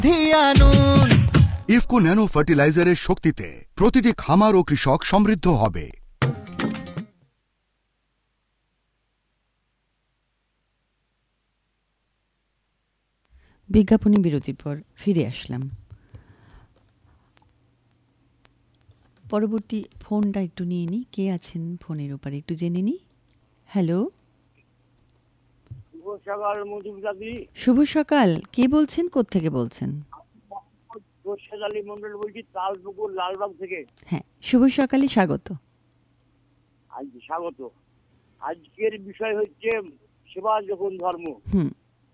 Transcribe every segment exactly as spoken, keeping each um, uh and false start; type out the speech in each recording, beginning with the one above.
আনুন ইফকো ন্যানো ফার্টিলাইজারের শক্তিতে প্রতিটি খামার ও কৃষক সমৃদ্ধ হবে। বিজ্ঞাপনী বিরতির পর ফিরে আসলাম। পরবর্তী ফোনটা একটু নিয়ে নিই। কে আছেন ফোনের ওপারে একটু জেনে নিই। হ্যালো, শুভ সকাল মধুদাদি। শুভ সকাল। কে বলছেন, কোত্থেকে বলছেন? রশিদ আলী মন্ডল বলছি, তালপুকুর লালবাগ থেকে। হ্যাঁ, শুভ সকালে স্বাগত। আজ স্বাগত। আজকের বিষয় হচ্ছে সেবা যখন ধর্ম। হুম,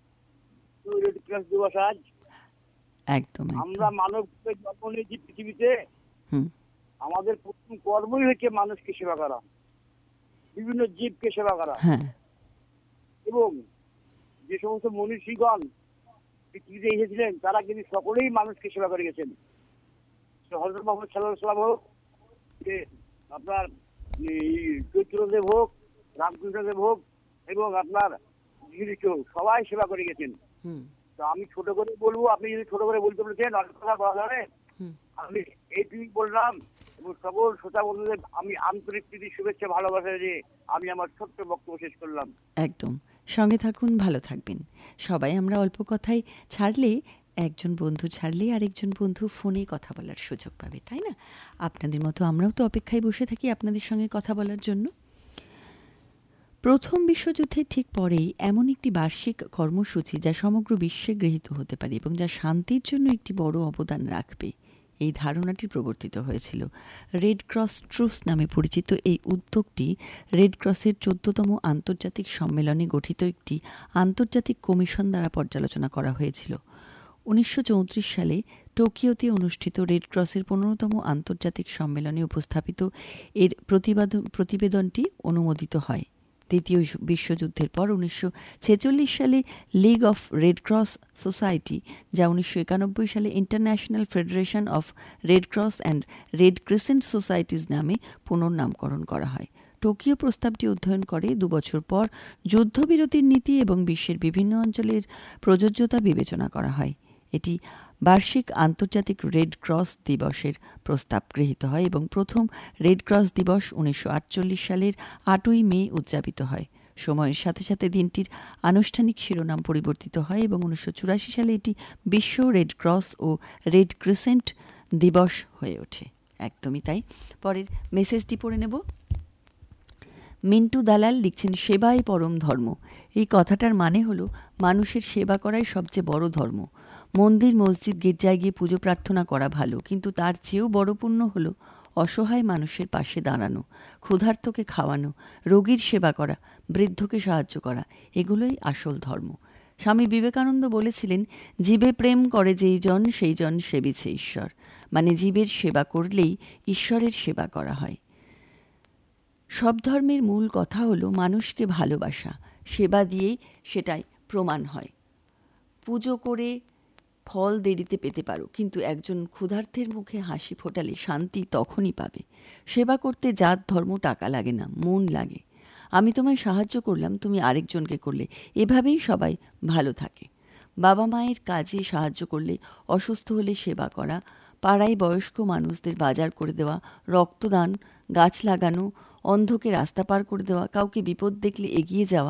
রেড ক্রস দিবস আজ। একদম। আমরা মানব জন্ম নিয়েছি পৃথিবীতে। হুম, আমাদের প্রথম কর্মই হচ্ছে মানুষকে সেবা করা, বিভিন্ন জীবকে সেবা করা। হ্যাঁ, এবং যে সমস্ত মনীষীগণ পৃথিবীতে এসেছিলেন তারা কিন্তু সকলেই মানুষকে সেবা করে গেছেন। হযরত মুহাম্মদ সাল্লাল্লাহু আলাইহি ওয়াসাল্লাম হোক, যে আপনার চৈত্রদেব হোক, রামকৃষ্ণদেব হোক, এবং আপনার সবাই সেবা করে গেছেন। তো আমি ছোট করে বলবো, আপনি যদি ছোট করে বলতে বলেছেন অনেক কথা বলা যাবে। আমি এইটুকু বললাম এবং সকল শ্রোতা বন্ধুদের আমি আন্তরিক প্রীতি শুভেচ্ছা ভালোবাসা যে আমি আমার ছোট্ট বক্তব্য শেষ করলাম। একদম সঙ্গে থাকুন, ভালো থাকবেন সবাই। আমরা অল্প কথাই ছাড়লে, একজন বন্ধু ছাড়লে আরেকজন বন্ধু ফোনে কথা বলার সুযোগ পাবে, তাই না? আপনাদের মতো আমরাও তো অপেক্ষায় বসে থাকি আপনাদের সঙ্গে কথা বলার জন্য। প্রথম বিশ্বযুদ্ধের ঠিক পরেই এমন একটি বার্ষিক কর্মসূচি যা সমগ্র বিশ্বে গৃহীত হতে পারে এবং যা শান্তির জন্য একটি বড় অবদান রাখবে, এই ধারণাটি প্রবর্তিত হয়েছিল। রেড ক্রস ট্রুস নামে পরিচিত এই উদ্যোগটি রেড ক্রসের চোদ্দতম আন্তর্জাতিক সম্মেলনে গঠিত একটি আন্তর্জাতিক কমিশন দ্বারা পর্যালোচনা করা হয়েছিল। উনিশশো চৌত্রিশ সালে টোকিওতে অনুষ্ঠিত রেড ক্রসের পনেরোতম আন্তর্জাতিক সম্মেলনে উপস্থাপিত এর প্রতিবেদন প্রতিবেদনটি অনুমোদিত হয়। দ্বিতীয় বিশ্বযুদ্ধের পর উনিশশো ছেচল্লিশ সালে league of red cross society, যা উনিশশো একানব্বই সালে international federation of red cross and red crescent societies নামে পুনর্নামকরণ করা হয়। টোকিও প্রস্তাবটি অধ্যয়ন করে দুবছর পর যুদ্ধবিরতির নীতি এবং বিশ্বের বিভিন্ন অঞ্চলের প্রযোজ্যতা বিবেচনা করা হয়। এটি বার্ষিক আন্তর্জাতিক রেড ক্রস দিবসের প্রস্তাব গৃহীত হয় এবং প্রথম রেড ক্রস দিবস উনিশশো আটচল্লিশ সালের আটই মে উদযাপিত হয়। সময়ের সাথে সাথে দিনটির আনুষ্ঠানিক শিরোনাম পরিবর্তিত হয় এবং উনিশশো চুরাশি সালে এটি বিশ্ব রেড ক্রস ও রেড ক্রিসেন্ট দিবস হয়ে ওঠে। একদমই তাই। পরের মেসেজটি পড়ে নেব। মিন্টু দালাল লিখছেন, সেবাই পরম ধর্ম। এই কথাটার মানে হলো মানুষের সেবা করাই সবচেয়ে বড় ধর্ম। মন্দির, মসজিদ, গির্জায় গিয়ে পুজো প্রার্থনা করা ভালো, কিন্তু তার চেয়েও বড় পুণ্য হলো অসহায় মানুষের পাশে দাঁড়ানো, ক্ষুধার্তকে খাওয়ানো, রোগীর সেবা করা, বৃদ্ধকে সাহায্য করা। এগুলোই আসল ধর্ম। স্বামী বিবেকানন্দ বলেছিলেন, জীবে প্রেম করে যেই জন সেই জন সেবিছে ঈশ্বর। মানে জীবের সেবা করলেই ঈশ্বরের সেবা করা হয়। সব ধর্মের মূল কথা হলো মানুষকে ভালোবাসা। সেবা দিয়েই সেটাই প্রমাণ হয়। পুজো করে ফল দেরিতে পেতে পারো, কিন্তু একজন ক্ষুধার্তের মুখে হাসি ফোটালে শান্তি তখনই পাবে। সেবা করতে জাত ধর্ম টাকা লাগে না, মন লাগে। আমি তোমায় সাহায্য করলাম, তুমি আরেকজনকে করলে, এভাবেই সবাই ভালো থাকে। বাবা মায়ের কাজে সাহায্য করলে, অসুস্থ হলে সেবা করা, পাড়ায় বয়স্ক মানুষদের বাজার করে দেওয়া, রক্তদান, গাছ লাগানো, অন্ধকে রাস্তা পার করে দেওয়া, কাউকে বিপদ দেখলে এগিয়ে যাওয়া,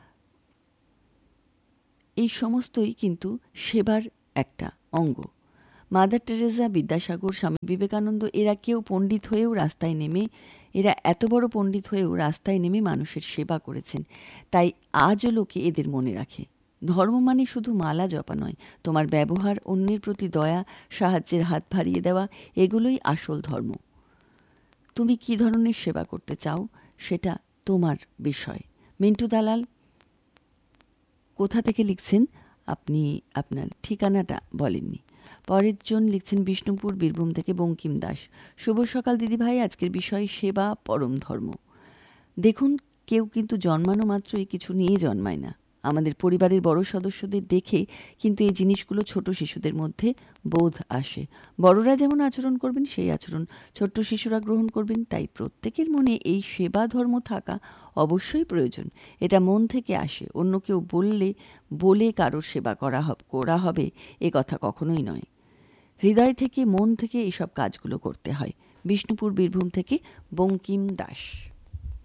এই সমস্তই কিন্তু সেবার একটা অঙ্গ। মাদার টেরেসা, বিদ্যাসাগর, স্বামী বিবেকানন্দ এরা কেউ পণ্ডিত হয়েও রাস্তায় নেমে এরা এত বড় পণ্ডিত হয়েও রাস্তায় নেমে মানুষের সেবা করেছেন। তাই আজও লোকে এদের মনে রাখে। ধর্ম মানে শুধু মালা জপা নয়, তোমার ব্যবহার, অন্যের প্রতি দয়া, সাহায্যের হাত বাড়িয়ে দেওয়া, এগুলোই আসল ধর্ম। তুমি কি ধরনের সেবা করতে চাও সেটা তোমার বিষয়। মিন্টু দালাল কোথা থেকে লিখছেন আপনি আপনার ঠিকানাটা বলেননি। পরের জন লিখছেন বিষ্ণুপুর বীরভূম থেকে বঙ্কিম দাস। শুভ সকাল দিদিভাই, আজকের বিষয় সেবা পরম ধর্ম। দেখুন, কেউ কিন্তু জন্মানো মাত্রই কিছু নিয়ে জন্মায় না, আমাদের পরিবারের বড় সদস্যদের দেখে কিন্তু এই জিনিসগুলো ছোট শিশুদের মধ্যে বোধ আসে। বড়রা যেমন আচরণ করবেন সেই আচরণ ছোট্ট শিশুরা গ্রহণ করবেন। তাই প্রত্যেকের মনে এই সেবা ধর্ম থাকা অবশ্যই প্রয়োজন। এটা মন থেকে আসে, অন্য কেউ বললে বলে কারোর সেবা করা করা হবে এ কথা কখনোই নয়। হৃদয় থেকে, মন থেকে এসব কাজগুলো করতে হয়। বিষ্ণুপুর বীরভূম থেকে বঙ্কিম দাস।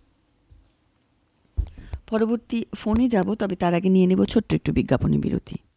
পরবর্তী ফোনে যাব, তবে তার আগে নিয়ে নেব ছোট্ট একটু বিজ্ঞাপনী বিরতি।